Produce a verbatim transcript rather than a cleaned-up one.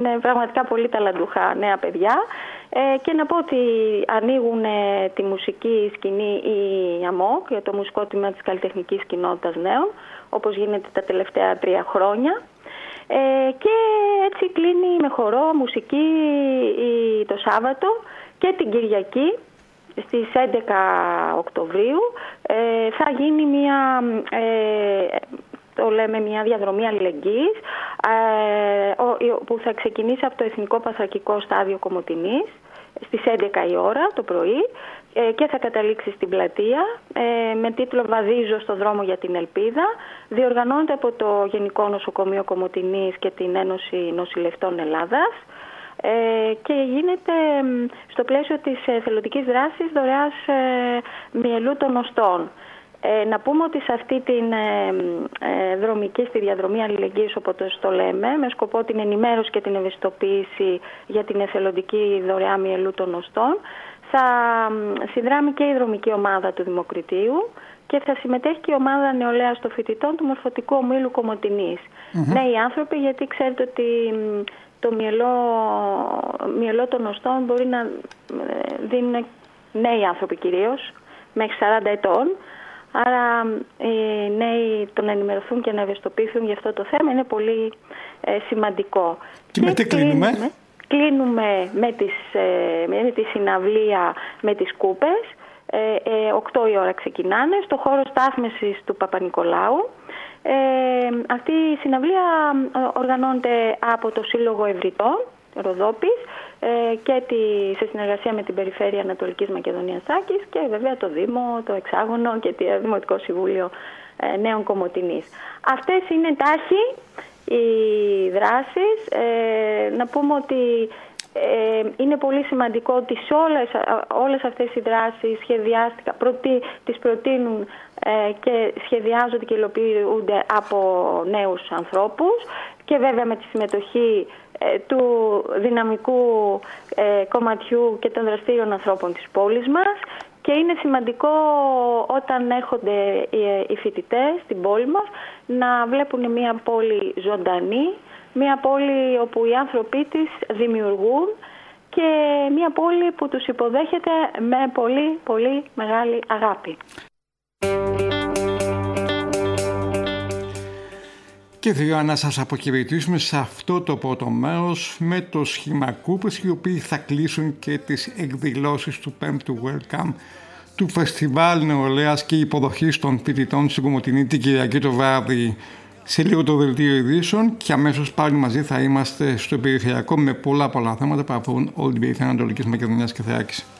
είναι πραγματικά πολύ ταλαντούχα νέα παιδιά. Ε, και να πω ότι ανοίγουν ε, τη μουσική σκηνή η ΑΜΟΚ, για το μουσικό τμήμα της καλλιτεχνικής κοινότητας νέων, όπως γίνεται τα τελευταία τρία χρόνια. Ε, και έτσι κλείνει με χορό μουσική η, το Σάββατο και την Κυριακή στις έντεκα Οκτωβρίου ε, θα γίνει μια, ε, το λέμε, μια διαδρομή αλληλεγγύης ε, που θα ξεκινήσει από το Εθνικό Παθρακικό Στάδιο Κομοτηνής στις έντεκα η ώρα το πρωί ε, και θα καταλήξει στην πλατεία ε, με τίτλο «Βαδίζω στο δρόμο για την ελπίδα». Διοργανώνεται από το Γενικό Νοσοκομείο Κομοτηνής και την Ένωση Νοσηλευτών Ελλάδας ε, και γίνεται στο πλαίσιο της εθελοντικής δράσης δωρεάς ε, μυελού των οστών. Ε, να πούμε ότι σε αυτή την ε, ε, δρομική, στη διαδρομή αλληλεγγύης, όπως το λέμε, με σκοπό την ενημέρωση και την ευαισθητοποίηση για την εθελοντική δωρεά μυελού των οστών, θα συνδράμει και η δρομική ομάδα του Δημοκριτείου και θα συμμετέχει και η ομάδα νεολαίας των φοιτητών του Μορφωτικού Ομίλου Κομοτηνής. Mm-hmm. Νέοι άνθρωποι, γιατί ξέρετε ότι το μυελό, μυελό των οστών μπορεί να δίνουν νέοι άνθρωποι κυρίως, μέχρι σαράντα ετών. Άρα οι νέοι το να ενημερωθούν και να ευαισθητοποιηθούν για αυτό το θέμα είναι πολύ ε, σημαντικό. Και, και με τι κλείνουμε? Κλείνουμε, κλείνουμε με, τις, ε, με τη συναυλία με τις κούπες. Ε, ε, οκτώ η ώρα ξεκινάνε στο χώρο στάθμευσης του Παπα-Νικολάου. Ε, αυτή η συναυλία οργανώνεται από το Σύλλογο Ευρυτών Ροδόπης και τη, σε συνεργασία με την Περιφέρεια Ανατολικής Μακεδονίας Άκης και βέβαια το Δήμο, το Εξάγωνο και το Δημοτικό Συμβούλιο Νέων Κομοτηνής. Αυτές είναι τάχοι οι δράσεις. Ε, να πούμε ότι ε, είναι πολύ σημαντικό ότι σε όλες, όλες αυτές οι δράσεις σχεδιάστηκαν, προτι, τις προτείνουν ε, και σχεδιάζονται και υλοποιούνται από νέους ανθρώπους και βέβαια με τη συμμετοχή του δυναμικού ε, κομματιού και των δραστήριων ανθρώπων της πόλης μας και είναι σημαντικό όταν έρχονται οι, οι φοιτητές στην πόλη μας να βλέπουν μια πόλη ζωντανή, μια πόλη όπου οι άνθρωποι της δημιουργούν και μια πόλη που τους υποδέχεται με πολύ πολύ μεγάλη αγάπη. Και θέλω να σας αποχαιρετήσουμε σε αυτό το πρώτο μέρος με το σχήμα κούπες, οι οποίοι θα κλείσουν και τις εκδηλώσεις του πέμπτου Welcome του Φεστιβάλ Νεολαίας και Υποδοχής των Φοιτητών στην Κομοτηνή την Κυριακή το βράδυ. Σε λίγο το δελτίο ειδήσεων και αμέσως πάλι μαζί θα είμαστε στο περιφερειακό με πολλά πολλά θέματα που αφορούν όλη την περιφέρεια Ανατολικής Μακεδονίας και Θράκης.